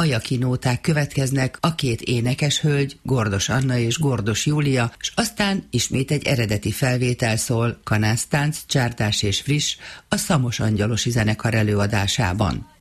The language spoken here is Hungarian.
Ajakinóták következnek, a két énekes hölgy, Gordos Anna és Gordos Júlia, és aztán ismét egy eredeti felvétel szól, kanásztánc, csárdás és friss, a Szamos Angyalosi zenekar előadásában.